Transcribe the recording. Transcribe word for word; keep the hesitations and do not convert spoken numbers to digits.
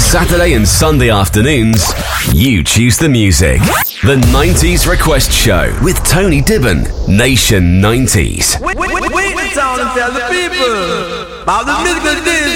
Saturday and Sunday afternoons, you choose the music. The nineties Request Show with Tony Dibben, Nation nineties. Wait, wait, wait, wait the sound and tell the people about the music that is